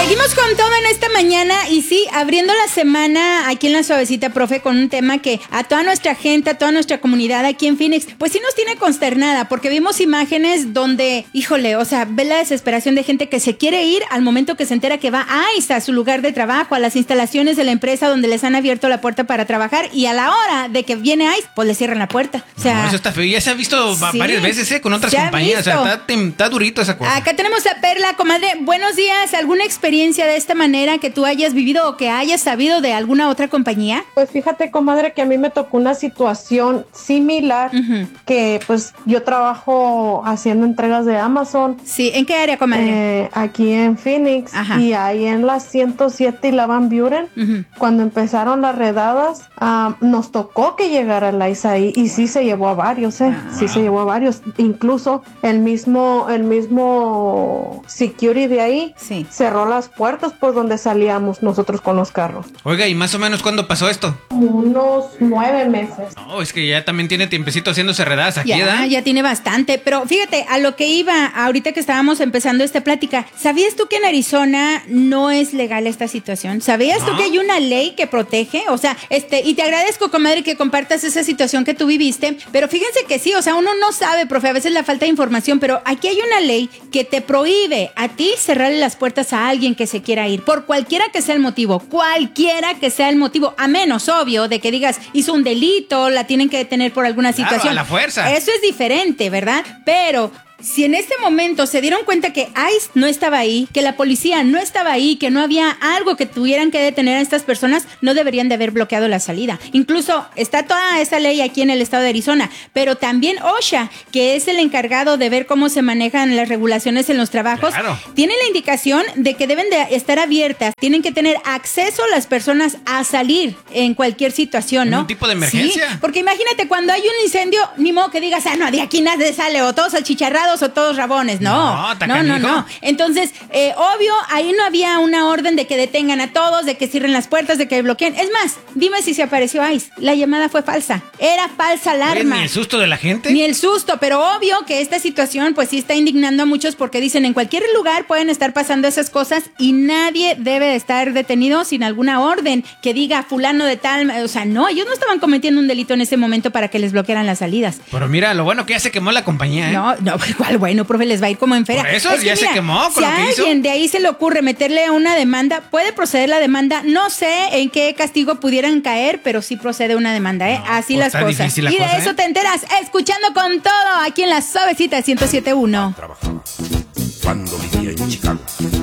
Seguimos con todo en esta mañana y sí, abriendo la semana aquí en La Suavecita, profe, con un tema que a toda nuestra gente, a toda nuestra comunidad aquí en Phoenix, pues sí nos tiene consternada, porque vimos imágenes donde, híjole, o sea, ve la desesperación de gente que se quiere ir al momento que se entera que va a su lugar de trabajo, a las instalaciones de la empresa donde les han abierto la puerta para trabajar, y a la hora de que viene ICE, pues le cierran la puerta. O sea, no, eso está feo. Ya se ha visto varias veces, con otras compañías. O sea, está durito esa cosa. Acá tenemos a Perla, comadre. Buenos días. ¿Alguna experiencia de esta manera que tú hayas vivido o que hayas sabido de alguna otra compañía? Pues fíjate, comadre, que a mí me tocó una situación similar, que pues yo trabajo haciendo entregas de Amazon. Sí, ¿en qué área, comadre? Aquí en Phoenix. Ajá. Y ahí en la 107 y la Van Buren, cuando empezaron las redadas, nos tocó que llegara el ICE ahí, y sí se llevó a varios, sí se llevó a varios. Incluso el mismo security de ahí cerró las puertas por donde salíamos nosotros con los carros. Oiga, ¿y más o menos cuándo pasó esto? Unos 9 meses. No, es que ya también tiene tiempecito haciéndose redadas aquí, ¿verdad? Ya tiene bastante, pero fíjate, a lo que iba ahorita que estábamos empezando esta plática, ¿sabías tú que en Arizona no es legal esta situación? ¿Sabías tú que hay una ley que protege? O sea, y te agradezco, comadre, que compartas esa situación que tú viviste, pero fíjense que sí, o sea, uno no sabe, profe, a veces la falta de información, pero aquí hay una ley que te prohíbe a ti cerrarle las puertas a alguien que se quiera ir, por cualquiera que sea el motivo, a menos, obvio, de que digas, hizo un delito, la tienen que detener por alguna situación. A la fuerza. Eso es diferente, ¿verdad? Pero si en este momento se dieron cuenta que ICE no estaba ahí, que la policía no estaba ahí, que no había algo que tuvieran que detener a estas personas, no deberían de haber bloqueado la salida. Incluso está toda esa ley aquí en el estado de Arizona, pero también OSHA, que es el encargado de ver cómo se manejan las regulaciones en los trabajos, tiene la indicación de que deben de estar abiertas, tienen que tener acceso las personas a salir en cualquier situación, ¿no? ¿Un tipo de emergencia? Sí, porque imagínate cuando hay un incendio, ni modo que digas, no, de aquí nadie sale, o todos achicharrados o todos rabones, no. Entonces, obvio, ahí no había una orden de que detengan a todos, de que cierren las puertas, de que bloqueen. Es más, dime si se apareció ICE. La llamada fue falsa. Era falsa alarma. ¿Ni el susto de la gente? Ni el susto, pero obvio que esta situación pues sí está indignando a muchos porque dicen en cualquier lugar pueden estar pasando esas cosas y nadie debe de estar detenido sin alguna orden que diga fulano de tal. O sea, no, ellos no estaban cometiendo un delito en ese momento para que les bloquearan las salidas. Pero mira, lo bueno que ya se quemó la compañía, ¿eh? No, ¿cuál bueno, profe? Les va a ir como en feria. Por eso ya se quemó con lo que hizo. Si a alguien de ahí se le ocurre meterle una demanda, puede proceder la demanda. No sé en qué castigo pudieran caer, pero sí procede una demanda, ¿eh? Así las cosas. Y de eso te enteras escuchando con todo aquí en La Suavecita 107.1. Trabajaba cuando vivía en Chicago.